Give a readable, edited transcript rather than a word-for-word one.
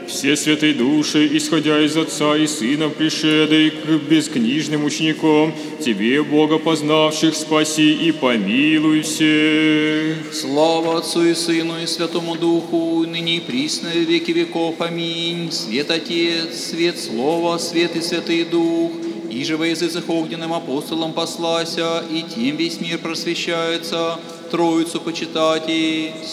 все святые души, исходя из Отца и Сына, пришедшие к бескнижным ученикам, Тебе, Бога познавших, спаси и помилуй всех. Слава Отцу и Сыну и Святому Духу, ныне и присно и во веки веков. Аминь. Свет Отец, свет Слова, свет и Святый Дух, и же во языцах огненным апостолам послася, и тем весь мир просвещается, Троицу почитати.